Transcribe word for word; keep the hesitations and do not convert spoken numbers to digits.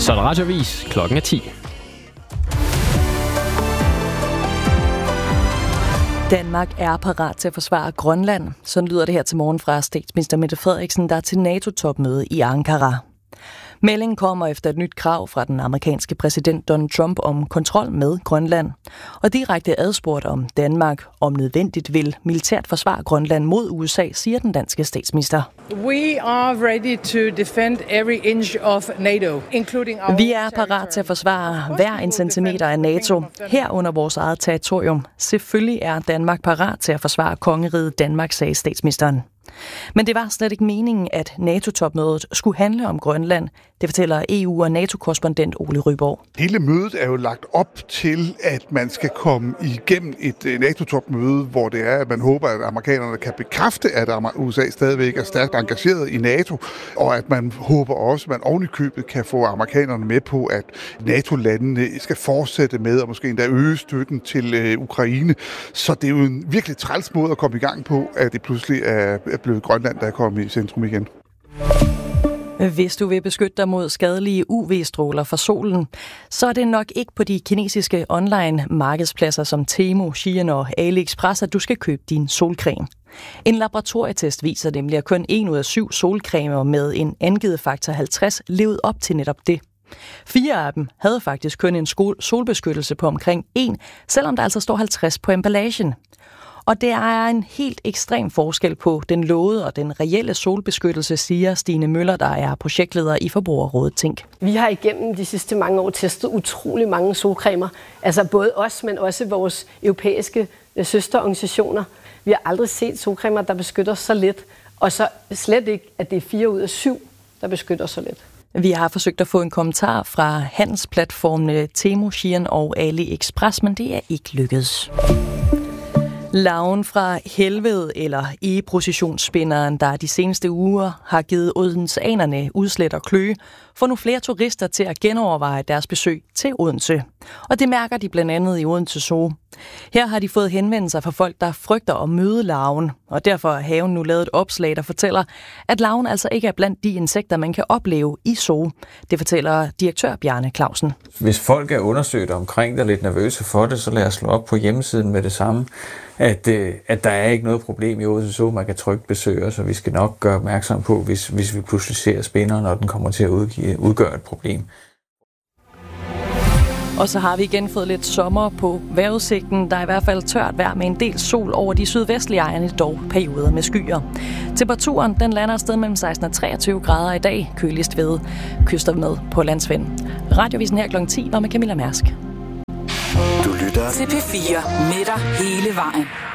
Så er der Radioavis. Klokken er ti. Danmark er parat til at forsvare Grønland. Sådan lyder det her til morgen fra statsminister Mette Frederiksen, der er til NATO-topmøde i Ankara. Meldingen kommer efter et nyt krav fra den amerikanske præsident Donald Trump om kontrol med Grønland. Og direkte adspurgt om Danmark om nødvendigt vil militært forsvare Grønland mod U S A, siger den danske statsminister. We are ready to defend every inch of NATO, including our Vi er parat til at forsvare hver en centimeter af NATO, herunder vores eget territorium. Selvfølgelig er Danmark parat til at forsvare kongeriget Danmark, sagde statsministeren. Men det var slet ikke meningen, at NATO-topmødet skulle handle om Grønland. Det fortæller E U- og NATO-korrespondent Ole Ryborg. Hele mødet er jo lagt op til, at man skal komme igennem et NATO-topmøde, hvor det er, at man håber, at amerikanerne kan bekræfte, at U S A stadigvæk er stærkt engageret i NATO, og at man håber også, at man oven i købet kan få amerikanerne med på, at NATO-landene skal fortsætte med, og måske endda øge støtten til øh, Ukraine. Så det er jo en virkelig træls måde at komme i gang på, at det pludselig er blevet Grønland, der er kommet i centrum igen. Hvis du vil beskytte dig mod skadelige U V-stråler fra solen, så er det nok ikke på de kinesiske online markedspladser som Temu, Shein og AliExpress, at du skal købe din solcreme. En laboratorietest viser nemlig, at kun en ud af syv solcremer med en angivet faktor halvtreds levede op til netop det. Fire af dem havde faktisk kun en solbeskyttelse på omkring en, selvom der altså står halvtreds på emballagen. Og det er en helt ekstrem forskel på den lovede og den reelle solbeskyttelse, siger Stine Møller, der er projektleder i Forbrugerrådet Tænk. Vi har igennem de sidste mange år testet utrolig mange solcremer. Altså både os, men også vores europæiske søsterorganisationer. Vi har aldrig set solcremer, der beskytter så lidt. Og så slet ikke, at det er fire ud af syv, der beskytter så lidt. Vi har forsøgt at få en kommentar fra handelsplatformene Temu, Shein og AliExpress, men det er ikke lykkedes. Larven fra helvede, eller e-processionsspinderen, der de seneste uger har givet odenseanerne udslæt og kløe, får nu flere turister til at genoverveje deres besøg til Odense. Og det mærker de blandt andet i Odense Zoo. Her har de fået henvendelser fra folk, der frygter at møde larven, og derfor har haven nu lavet et opslag, der fortæller, at larven altså ikke er blandt de insekter, man kan opleve i zoo. Det fortæller direktør Bjarne Clausen. Hvis folk er undersøgt omkring det og lidt nervøse for det, så lad os slå op på hjemmesiden med det samme, at, at der er ikke noget problem i Odense Zoo, man kan trygt besøge, så vi skal nok gøre opmærksom på, hvis, hvis vi pludselig ser spinderen, når den kommer til at udgive, udgøre et problem. Og så har vi igen fået lidt sommer på vejrudsigten. Der er i hvert fald tørt vejr med en del sol over de sydvestlige egne, dog perioder med skyer. Temperaturen den lander et sted mellem seksten og treogtyve grader i dag, køligst ved kyster med på landsvind. Radiovisen her klokken ti var med Camilla Mærsk. Du lytter til P fire med dig hele vejen.